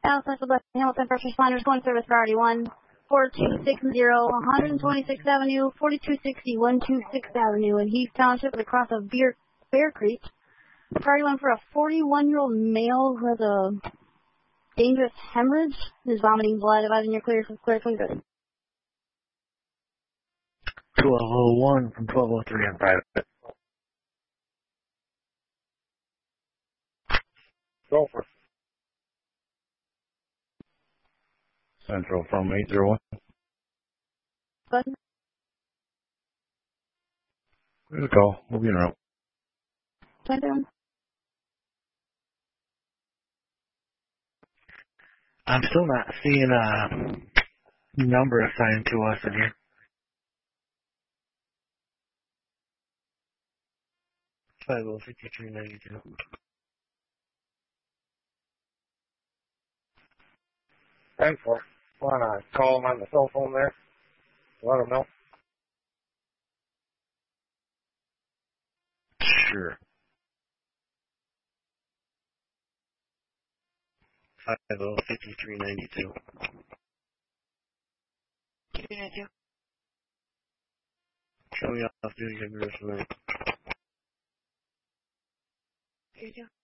Allison Hamilton, first responders, going service priority 1, 4260, 126th Avenue, 4260, 126th Avenue in Heath Township at the cross of Bear Creek. Priority 1 for a 41-year-old male who has a dangerous hemorrhage. Is vomiting blood. Advising you're clear for clear 2030. 1201 from 1203 on private. Sulfur. Central from 801. Button. There's a call. We'll be in route. 27. I'm still not seeing a number assigned to us in here. 505392. And for want to call them on the cell phone there? Let them know. Sure. 5392. 292. Show me off duty, have yours tonight. 292.